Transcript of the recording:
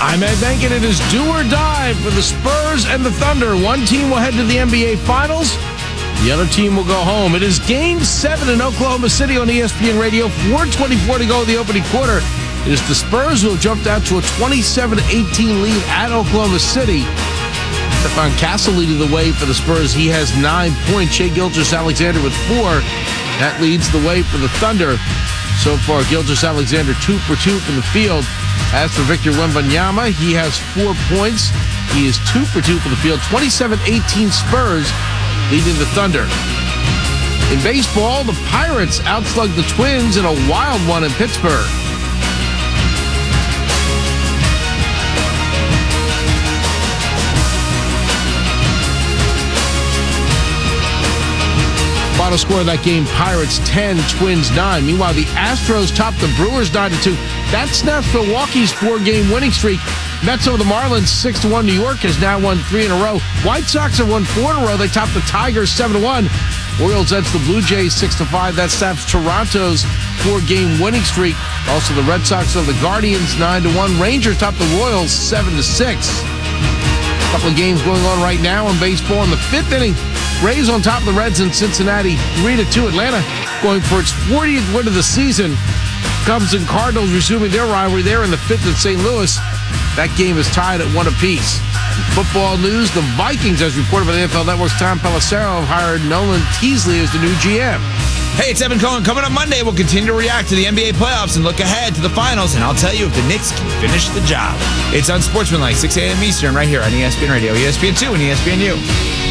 I'm Ed Benkin. It is do or die for the Spurs and the Thunder. One team will head to the NBA Finals. The other team will go home. It is Game 7 in Oklahoma City on ESPN Radio. 4:24 to go in the opening quarter. It is the Spurs who have jumped out to a 27-18 lead at Oklahoma City. Stephon Castle leading the way for the Spurs. He has 9 points. Shai Gilgeous-Alexander with 4. That leads the way for the Thunder. So far, Gilgeous-Alexander 2 for 2 from the field. As for Victor Wembanyama, he has 4 points. He is 2 for 2 from the field. 27-18 Spurs leading the Thunder. In baseball, the Pirates outslugged the Twins in a wild one in Pittsburgh. Final score of that game, Pirates 10, Twins 9. Meanwhile, the Astros topped the Brewers 9-2. That snaps Milwaukee's 4-game winning streak. Mets over the Marlins 6-1. New York has now won 3 in a row. White Sox have won 4 in a row. They topped the Tigers 7-1. Orioles edge the Blue Jays 6-5. That snaps Toronto's 4-game winning streak. Also, the Red Sox over the Guardians 9-1. Rangers topped the Royals 7-6. A couple of games going on right now in baseball. In the 5th inning, Rays on top of the Reds in Cincinnati, 3-2. Atlanta going for its 40th win of the season. Cubs and Cardinals resuming their rivalry there in the 5th in St. Louis. That game is tied at 1 apiece. In football news, the Vikings, as reported by the NFL Network's Tom Pelissero, have hired Nolan Teasley as the new GM. Hey, it's Evan Cohen. Coming up Monday, we'll continue to react to the NBA playoffs and look ahead to the finals, and I'll tell you if the Knicks can finish the job. It's Unsportsmanlike, 6 a.m. Eastern, right here on ESPN Radio, ESPN2, and ESPNU.